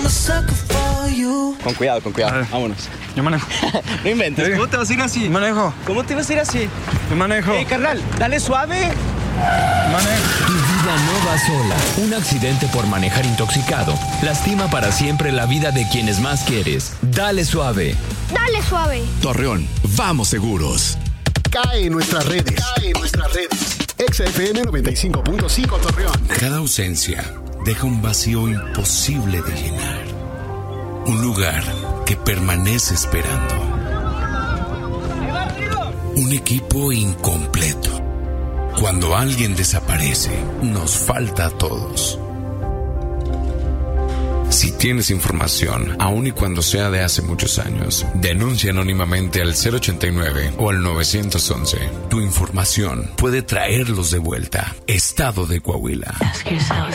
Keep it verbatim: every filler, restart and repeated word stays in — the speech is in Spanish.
Con cuidado, con cuidado. Vámonos. Yo manejo. No inventes. ¿Cómo te vas a ir así? Yo manejo. ¿Cómo te vas a ir así? Yo manejo. Eh, carnal, dale suave. Manejo. Tu vida no va sola. Un accidente por manejar intoxicado lastima para siempre la vida de quienes más quieres. Dale suave. Dale suave. Torreón, vamos seguros. Cae en nuestras redes. Cae en nuestras redes. X F M noventa y cinco punto cinco Torreón. Cada ausencia deja un vacío imposible de llenar. Un lugar que permanece esperando. Un equipo incompleto. Cuando alguien desaparece, nos falta a todos. Si tienes información, aun y cuando sea de hace muchos años, denuncia anónimamente al cero ochenta y nueve o al nueve once. Tu información puede traerlos de vuelta. Estado de Coahuila. Ask yourself